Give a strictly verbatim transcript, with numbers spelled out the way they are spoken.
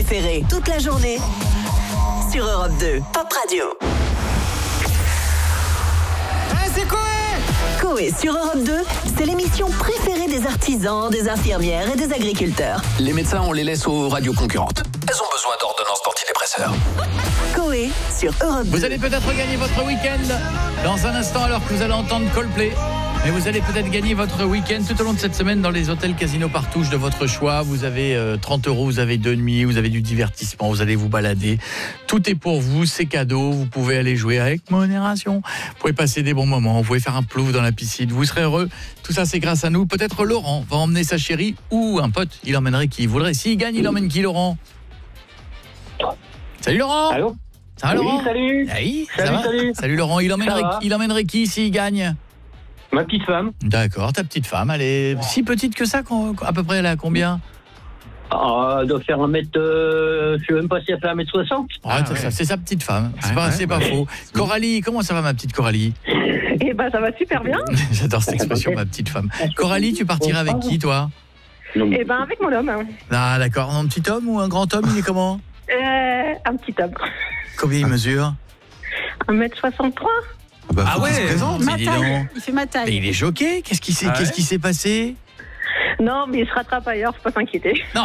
préférés toute la journée sur Europe deux. Pop Radio. Hey, c'est Coé! Coé sur Europe deux, c'est l'émission préférée des artisans, des infirmières et des agriculteurs. Les médecins, on les laisse aux radios concurrentes. Elles ont besoin d'ordonnances d'antidépresseurs. Coé sur Europe deux. Vous allez peut-être gagner votre week-end dans un instant alors que vous allez entendre Coldplay. Mais vous allez peut-être gagner votre week-end tout au long de cette semaine dans les hôtels Casino Partouche de votre choix. Vous avez euh, trente euros, vous avez deux nuits, vous avez du divertissement, vous allez vous balader. Tout est pour vous, c'est cadeau. Vous pouvez aller jouer avec modération. Vous pouvez passer des bons moments, vous pouvez faire un plouf dans la piscine. Vous serez heureux. Tout ça, c'est grâce à nous. Peut-être Laurent va emmener sa chérie ou un pote. Il emmènerait qui il voudrait. S'il gagne, il emmène qui, Laurent? Salut Laurent. Allô? Ça va, Laurent? Oui, salut. Hey, salut, ça va salut. Salut Laurent. Il emmènerait, il emmènerait qui s'il gagne? Ma petite femme. D'accord, ta petite femme, elle est si petite que ça, à peu près, elle a combien? Ah, elle doit faire un mètre, euh, je sais même pas si elle fait un mètre soixante. Ah, c'est, ouais. c'est sa petite femme, c'est, ah, pas, ouais, c'est pas ouais. faux. Coralie, comment ça va ma petite Coralie? Eh ben ça va super bien. J'adore cette expression, ma petite femme. Coralie, tu partirais avec qui, toi? Eh ben avec mon homme. Ah d'accord, un petit homme ou un grand homme, il est comment? Euh, un petit homme. Combien il mesure? un mètre soixante-trois. Ah, bah, ah ouais, il, ma taille. Il fait ma taille. Mais il est choqué, qu'est-ce qui s'est, ah ouais. qu'est-ce qui s'est passé? Non, mais il se rattrape ailleurs, faut pas s'inquiéter. Non.